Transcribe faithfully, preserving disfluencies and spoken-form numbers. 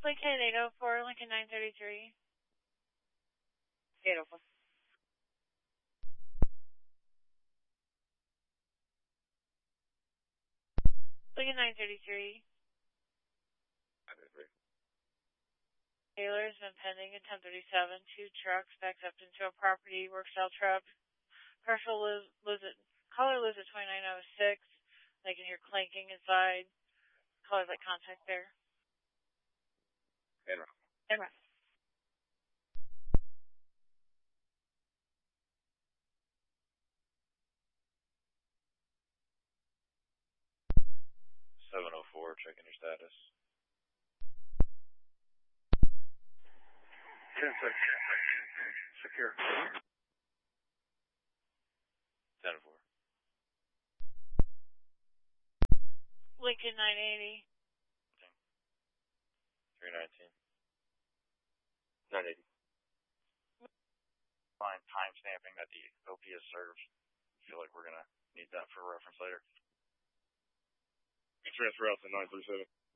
Lincoln eight oh four, Lincoln nine thirty-three. eight oh four. Lincoln nine thirty-three. nine thirty-three. Taylor's been pending at ten thirty-seven. Two trucks backed up into a property work style truck. Partial lives, lives at, caller lives at twenty-nine oh six. They can hear clanking inside. Caller's like contact there. En route. En route. seven oh four, checking your status. ten six. Secure. ten four. Lincoln nine eighty. three nineteen. nine eighty. Fine time stamping that the O P has served. I feel like we're going to need that for reference later. Transfer out to nine thirty-seven.